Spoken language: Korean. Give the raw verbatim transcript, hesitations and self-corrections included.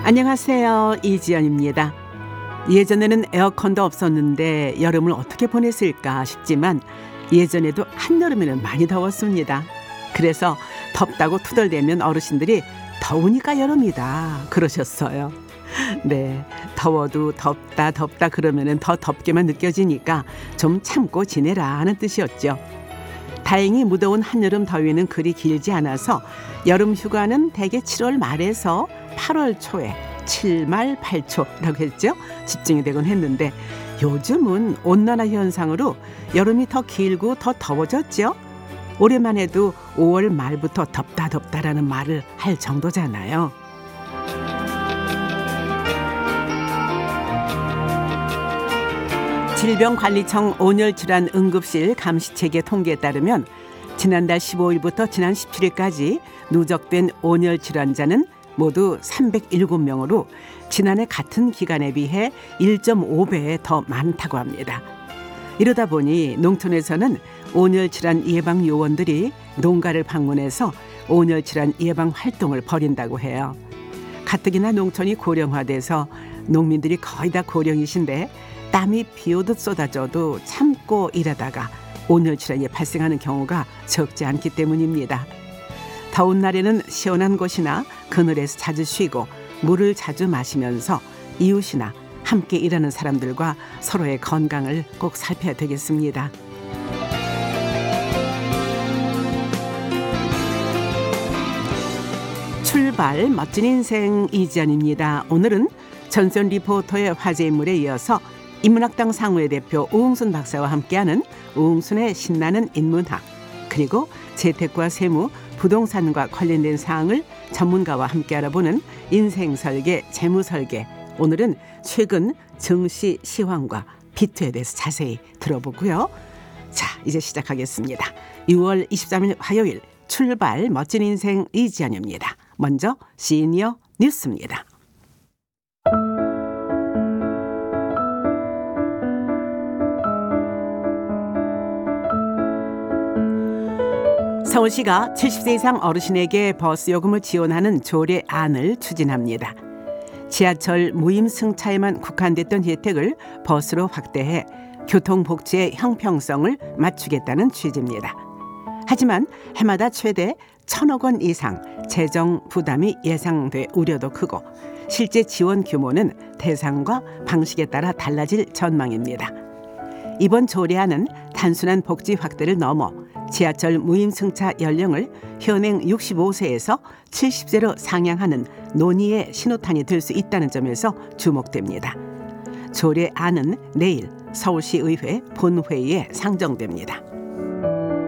안녕하세요. 이지연입니다. 예전에는 에어컨도 없었는데 여름을 어떻게 보냈을까 싶지만 예전에도 한여름에는 많이 더웠습니다. 그래서 덥다고 투덜대면 어르신들이 더우니까 여름이다 그러셨어요. 네, 더워도 덥다 덥다 그러면 더 덥게만 느껴지니까 좀 참고 지내라 하는 뜻이었죠. 다행히 무더운 한여름 더위는 그리 길지 않아서 여름 휴가는 대개 칠월 말에서 팔월 초에 칠말 팔초라고 했죠. 집중이 되곤 했는데 요즘은 온난화 현상으로 여름이 더 길고 더 더워졌죠. 올해만 해도 오월 말부터 덥다 덥다라는 말을 할 정도잖아요. 질병관리청 온열질환 응급실 감시체계 통계에 따르면 지난달 십오일부터 지난 십칠일까지 누적된 온열질환자는 모두 삼백칠 명으로 지난해 같은 기간에 비해 일 점 오 배 더 많다고 합니다. 이러다 보니 농촌에서는 온열질환 예방 요원들이 농가를 방문해서 온열질환 예방 활동을 벌인다고 해요. 가뜩이나 농촌이 고령화돼서 농민들이 거의 다 고령이신데 땀이 비오듯 쏟아져도 참고 일하다가 온열질환이 발생하는 경우가 적지 않기 때문입니다. 더운 날에는 시원한 곳이나 그늘에서 자주 쉬고 물을 자주 마시면서 이웃이나 함께 일하는 사람들과 서로의 건강을 꼭 살펴야 되겠습니다. 출발 멋진 인생 이지연입니다. 오늘은 전선 리포터의 화제 인물에 이어서 인문학당 상무회 대표 우웅순 박사와 함께하는 우웅순의 신나는 인문학, 그리고 재테크와 세무, 부동산과 관련된 사항을 전문가와 함께 알아보는 인생설계, 재무설계. 오늘은 최근 증시 시황과 비트에 대해서 자세히 들어보고요. 자, 이제 시작하겠습니다. 유월 이십삼일 화요일 출발 멋진 인생 이지연입니다. 먼저 시니어 뉴스입니다. 서울시가 칠십 세 이상 어르신에게 버스 요금을 지원하는 조례안을 추진합니다. 지하철 무임승차에만 국한됐던 혜택을 버스로 확대해 교통복지의 형평성을 맞추겠다는 취지입니다. 하지만 해마다 최대 천억 원 이상 재정 부담이 예상돼 우려도 크고 실제 지원 규모는 대상과 방식에 따라 달라질 전망입니다. 이번 조례안은 단순한 복지 확대를 넘어 지하철 무임승차 연령을 현행 육십오 세에서 칠십 세로 상향하는 논의의 신호탄이 될 수 있다는 점에서 주목됩니다. 조례안은 내일 서울시의회 본회의에 상정됩니다.